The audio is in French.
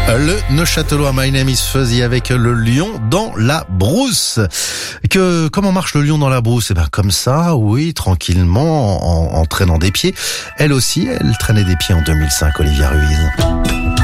Le Neuchâtelois My Name is Fuzzy avec le lion dans la brousse. Comment marche le lion dans la brousse? Comme ça, oui, tranquillement, en traînant des pieds. Elle aussi, elle traînait des pieds en 2005, Olivia Ruiz.